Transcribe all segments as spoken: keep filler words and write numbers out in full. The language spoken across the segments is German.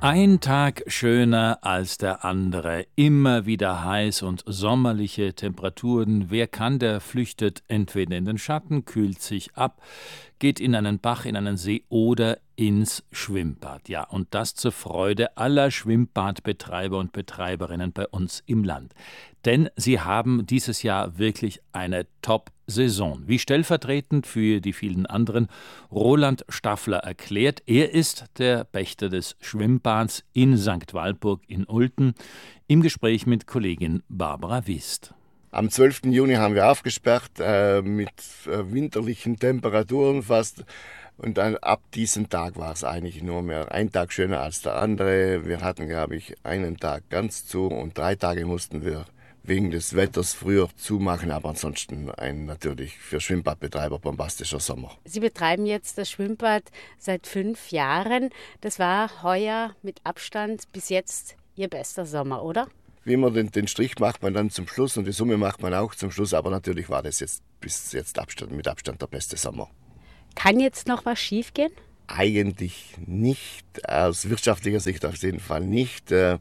Ein Tag schöner als der andere, immer wieder heiß und sommerliche Temperaturen. Wer kann, der flüchtet entweder in den Schatten, kühlt sich ab, geht in einen Bach, in einen See oder ins Schwimmbad. Ja, und das zur Freude aller Schwimmbadbetreiber und Betreiberinnen bei uns im Land. Denn sie haben dieses Jahr wirklich eine Top-Saison. Wie stellvertretend für die vielen anderen Roland Staffler erklärt, er ist der Pächter des Schwimmbads in Sankt Walburg in Ulten, im Gespräch mit Kollegin Barbara Wist. Am zwölften Juni haben wir aufgesperrt, äh, mit äh, winterlichen Temperaturen fast. Und dann ab diesem Tag war es eigentlich nur mehr ein Tag schöner als der andere. Wir hatten, glaube ich, einen Tag ganz zu und drei Tage mussten wir wegen des Wetters früher zumachen, aber ansonsten ein natürlich für Schwimmbadbetreiber bombastischer Sommer. Sie betreiben jetzt das Schwimmbad seit fünf Jahren. Das war heuer mit Abstand bis jetzt Ihr bester Sommer, oder? Wie immer, den, den Strich macht man dann zum Schluss und die Summe macht man auch zum Schluss, aber natürlich war das jetzt bis jetzt Abstand, mit Abstand der beste Sommer. Kann jetzt noch was schiefgehen? Eigentlich nicht, aus wirtschaftlicher Sicht auf jeden Fall nicht. Wir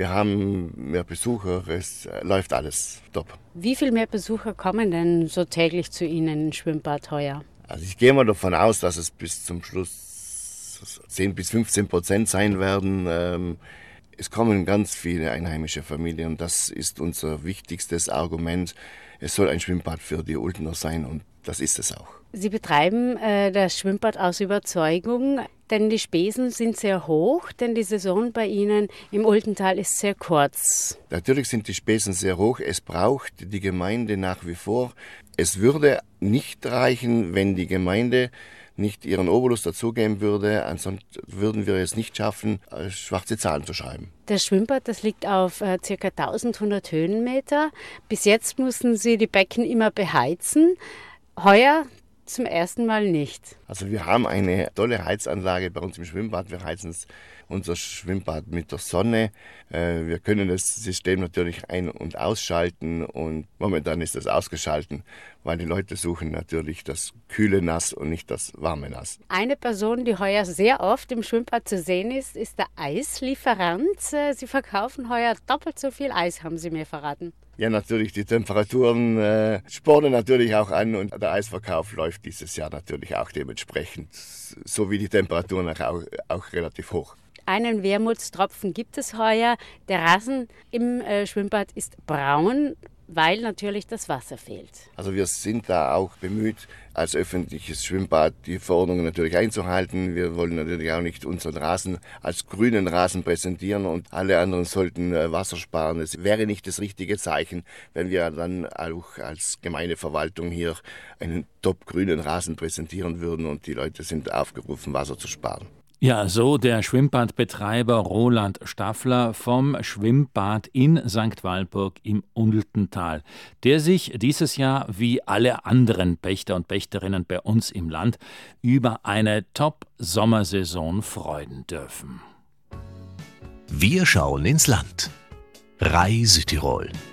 haben mehr Besucher, es läuft alles top. Wie viel mehr Besucher kommen denn so täglich zu Ihnen ins Schwimmbad heuer? Also ich gehe mal davon aus, dass es bis zum Schluss zehn bis fünfzehn Prozent sein werden. Es kommen ganz viele einheimische Familien und das ist unser wichtigstes Argument. Es soll ein Schwimmbad für die Ultener sein und das ist es auch. Sie betreiben äh, das Schwimmbad aus Überzeugung, denn die Spesen sind sehr hoch, denn die Saison bei Ihnen im Ultental ist sehr kurz. Natürlich sind die Spesen sehr hoch, es braucht die Gemeinde nach wie vor. Es würde nicht reichen, wenn die Gemeinde nicht ihren Obolus dazugeben würde, ansonsten würden wir es nicht schaffen, schwarze Zahlen zu schreiben. Das Schwimmbad, das liegt auf äh, ca. eintausendhundert Höhenmeter. Bis jetzt mussten Sie die Becken immer beheizen. Heuer zum ersten Mal nicht. Also wir haben eine tolle Heizanlage bei uns im Schwimmbad. Wir heizen unser Schwimmbad mit der Sonne. Wir können das System natürlich ein- und ausschalten und momentan ist das ausgeschalten, weil die Leute suchen natürlich das kühle Nass und nicht das warme Nass. Eine Person, die heuer sehr oft im Schwimmbad zu sehen ist, ist der Eislieferant. Sie verkaufen heuer doppelt so viel Eis, haben Sie mir verraten. Ja, natürlich, die Temperaturen äh, spornen natürlich auch an und der Eisverkauf läuft dieses Jahr natürlich auch dementsprechend, so wie die Temperaturen auch, auch relativ hoch. Einen Wermutstropfen gibt es heuer. Der Rasen im äh, Schwimmbad ist braun, weil natürlich das Wasser fehlt. Also wir sind da auch bemüht, als öffentliches Schwimmbad die Verordnungen natürlich einzuhalten. Wir wollen natürlich auch nicht unseren Rasen als grünen Rasen präsentieren und alle anderen sollten Wasser sparen. Es wäre nicht das richtige Zeichen, wenn wir dann auch als Gemeindeverwaltung hier einen top-grünen Rasen präsentieren würden und die Leute sind aufgerufen, Wasser zu sparen. Ja, so der Schwimmbadbetreiber Roland Staffler vom Schwimmbad in Sankt Walburg im Ultental, der sich dieses Jahr wie alle anderen Pächter und Pächterinnen bei uns im Land über eine Top-Sommersaison freuen dürfen. Wir schauen ins Land. R A I Südtirol.